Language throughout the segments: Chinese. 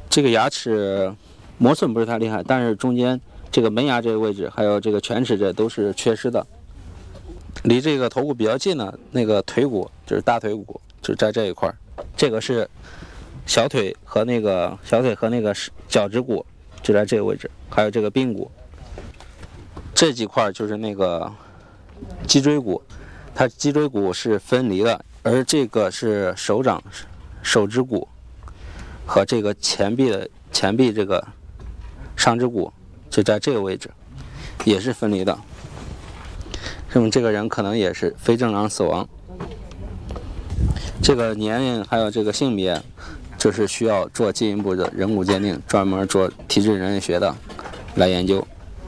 这个牙齿磨损不是太厉害，但是中间这个门牙这个位置，还有这个犬齿这都是缺失的。离这个头骨比较近的那个腿骨，就是大腿骨，就在这一块儿。这个是小腿和那个脚趾骨，就在这个位置，还有这个髌骨。这几块就是那个脊椎骨，它脊椎骨是分离的，而这个是手指骨和这个前臂这个上肢骨，就在这个位置，也是分离的。说明这个人可能也是非正常死亡。这个年龄还有这个性别，就是需要做进一步的人骨鉴定，专门做体质人类学的来研究。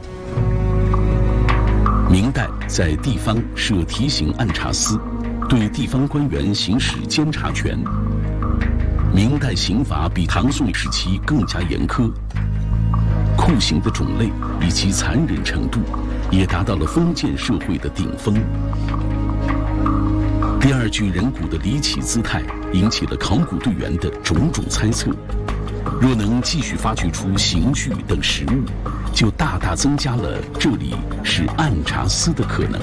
明代在地方设提刑按察司，对地方官员行使监察权。明代刑罚比唐宋时期更加严苛，酷刑的种类以及残忍程度也达到了封建社会的顶峰。第二具人骨的离奇姿态引起了考古队员的种种猜测，若能继续发掘出刑具等实物，就大大增加了这里是按察司的可能。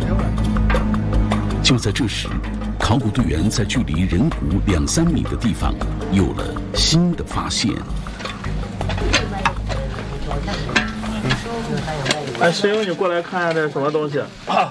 就在这时，考古队员在距离人骨2-3米的地方有了新的发现。 哎，师兄，你过来看一下这是什么东西？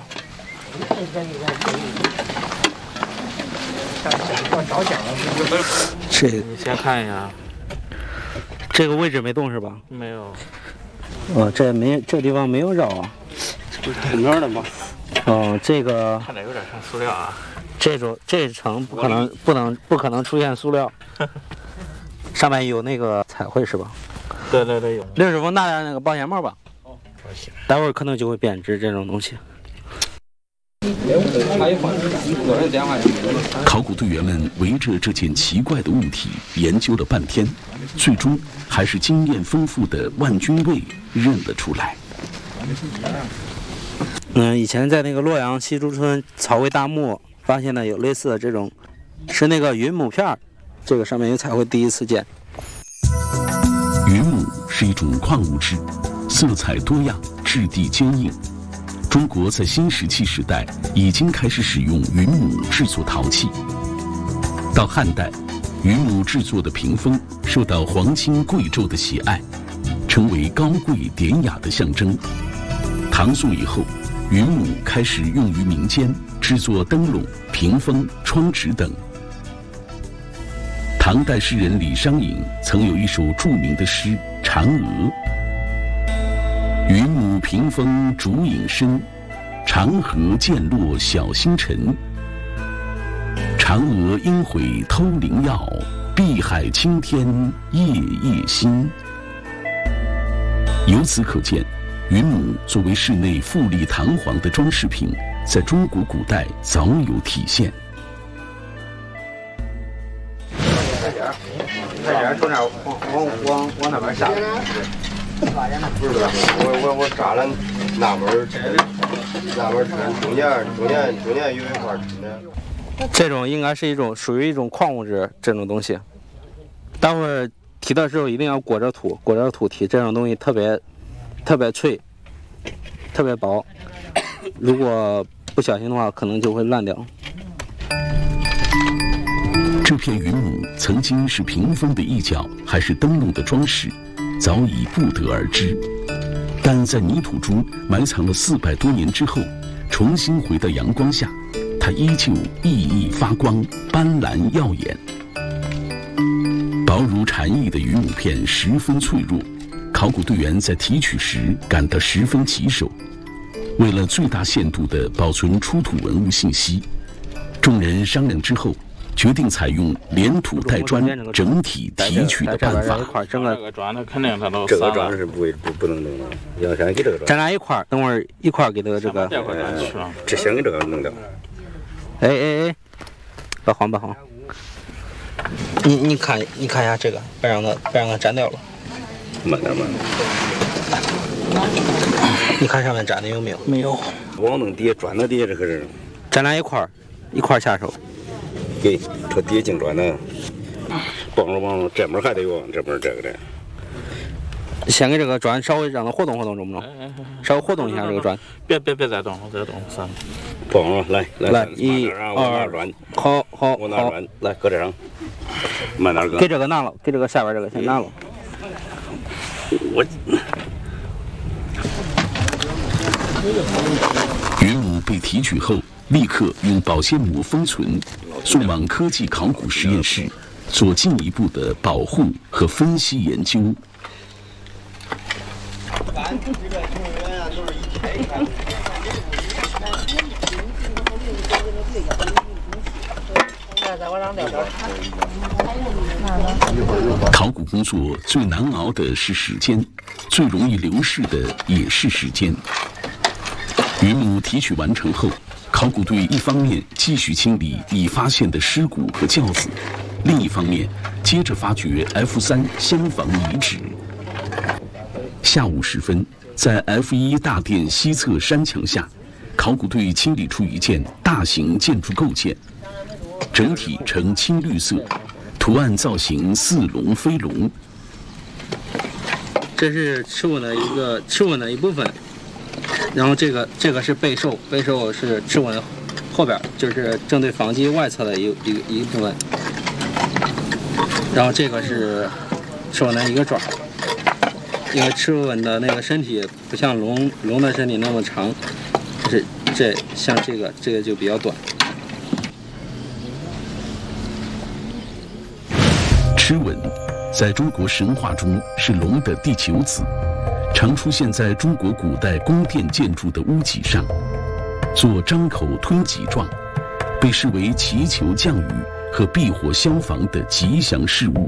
这你先看一下， 这个位置没动是吧？ 没有。 这地方没有绕啊。 这不是透明的吗？ 哦，这个看着有点像塑料啊。 这层不可能出现塑料。上面有那个彩绘是吧？ 对对对，有。 刘师傅拿点那个保鲜膜吧。 哦，行。 待会儿可能就会变质这种东西。 考古队员们围着这件奇怪的物体研究了半天，最终还是经验丰富的万军卫认了出来。 以前在那个洛阳西竹村草围大墓发现的有类似的这种，是那个云母片，这个上面有彩绘，第一次见。 云母是一种矿物质，色彩多样，质地坚硬。中国在新石器时代已经开始使用云母制作陶器。到汉代，云母制作的屏风受到皇亲贵胄的喜爱，成为高贵典雅的象征。唐宋以后，云母开始用于民间制作灯笼、屏风、窗纸等。唐代诗人李商隐曾有一首著名的诗《嫦娥》：云母屏风烛影深，长河渐落晓星沉。嫦娥应悔偷灵药，碧海青天夜夜心。由此可见，云母作为室内富丽堂皇的装饰品，在中国古代早有体现。 快点，从那往那边下。 不是，我扎了那边中间有一块真的。 这种应该是属于一种矿物质，这种东西。待会儿提的时候一定要裹着土提，这种东西特别脆，特别薄，如果不小心的话，可能就会烂掉。 这片云母曾经是屏风的一角，还是灯笼的装饰，早已不得而知。但在泥土中埋藏了400多年之后，重新回到阳光下，它依旧熠熠发光，斑斓耀眼。薄如蝉翼的云母片十分脆弱，考古队员在提取时感到十分棘手。为了最大限度地保存出土文物信息，众人商量之后，决定采用连土带砖整体提取的办法。 这个砖它肯定它都这个砖是不能弄的，要先给这个砖。 咱俩一块儿，等会儿一块儿给这个。 这先给这个弄掉。 哎，别慌。你看一下这个，别让它粘掉了。 慢点。 你看上面粘的有没有？ 没有。 往弄底下砖的底下这个是。 咱俩一块儿下手。 给这底下净砖的。 帮着，这门还得用，这门这个的。 先给这个砖稍微让它活动活动，中不中？稍微活动一下这个砖。 别再动，再动算了。 帮着，来， 一二，好， 我拿砖，来搁这上，慢点搁。 给这个拿了，给这个下边这个先拿了。 云母被提取后，立刻用保鲜膜封存，送往科技考古实验室做进一步的保护和分析研究。考古工作最难熬的是时间，最容易流逝的也是时间。云母提取完成后，考古队一方面继续清理已发现的尸骨和轿子，另一方面接着发掘 F3 厢房遗址。下午时分，在 F1 大殿西侧山墙下，考古队清理出一件大型建筑构件，整体呈青绿色，图案造型似龙非龙。 这是赤纹的一部分，然后这个是背兽，背兽是赤纹后边，就是正对房基外侧的一部分，然后这个是赤纹的一个爪。因为赤纹的那个身体不像龙的身体那么长，像这个就比较短。 螭吻在中国神话中是龙的第9子，常出现在中国古代宫殿建筑的屋脊上，做张口吞脊状，被视为祈求降雨和避火消防的吉祥事物。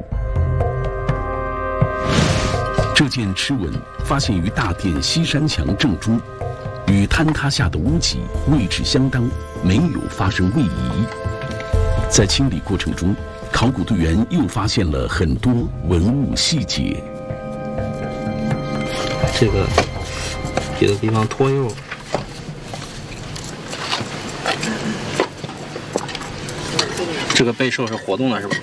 这件螭吻发现于大殿西山墙正中，与坍塌下的屋脊位置相当，没有发生位移。在清理过程中，考古队员又发现了很多文物细节。 这个有的地方脱釉，这个背兽是活动的，是吧？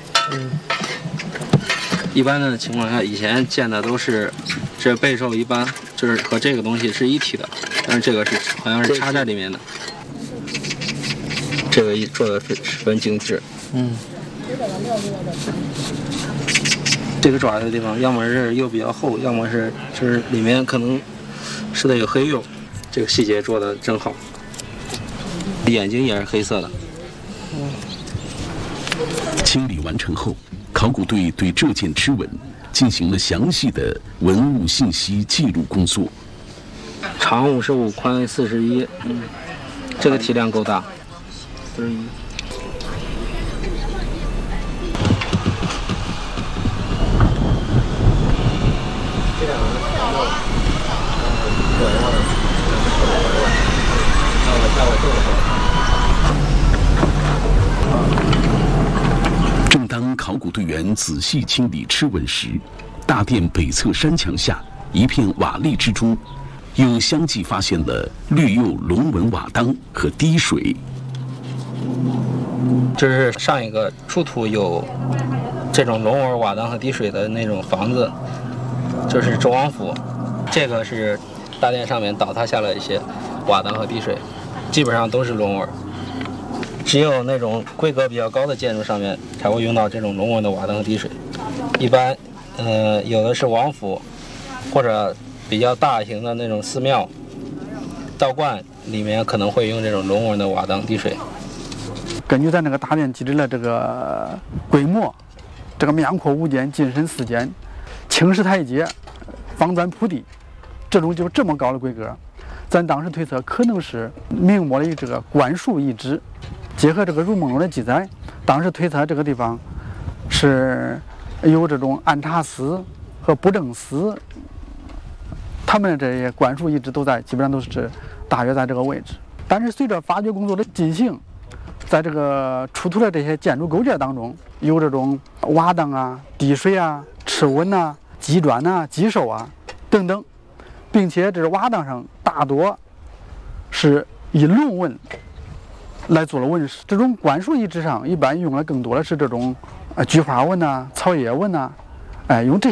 一般的情况下，以前见的都是这背兽一般就是和这个东西是一体的，但是这个是好像是插在里面的。这个做的十分精致。这个爪的地方，要么是釉比较厚，要么是就是里面可能是的有黑釉。这个细节做的真好，眼睛也是黑色的。 清理完成后，考古队对这件螭吻进行了详细的文物信息记录工作。 长55，宽41，这个体量够大。41。 正当考古队员仔细清理螭吻时，大殿北侧山墙下一片瓦砾之中，又相继发现了绿釉龙纹瓦当和滴水。 这是上一个出土有这种龙纹瓦当和滴水的那种房子，就是周王府。这个是大殿上面倒塌下了一些瓦当和滴水，基本上都是龙纹。只有那种规格比较高的建筑上面才会用到这种龙纹的瓦当和滴水。一般，有的是王府或者比较大型的那种寺庙、道观里面可能会用这种龙纹的瓦当滴水。 根据咱那个大殿基址的这个规模，这个面阔5间，进深4间，青石台阶，方砖铺地，这么高的规格，咱当时推测可能是明末的这个官署遗址。结合这个入梦中的记载，当时推测这个地方是有这种按察司和布政司，他们的这些官署遗址基本上都是大约在这个位置。但是随着发掘工作的进行，在这个出土的这些建筑构件当中，有这种瓦当啊、滴水啊、螭吻啊、基砖啊、基兽啊等等，并且这瓦当上大多是以龙纹来做了纹饰。这种官署遗址上一般用的更多的是这种菊花纹呐、草叶纹呐，哎，用这